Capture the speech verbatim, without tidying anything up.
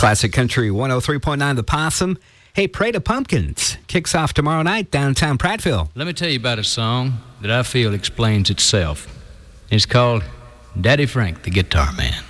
Classic Country one oh three point nine The Possum. Hey, Pray to Pumpkins kicks off tomorrow night downtown Prattville. Let me tell you about a song that I feel explains itself. It's called Daddy Frank, the Guitar Man.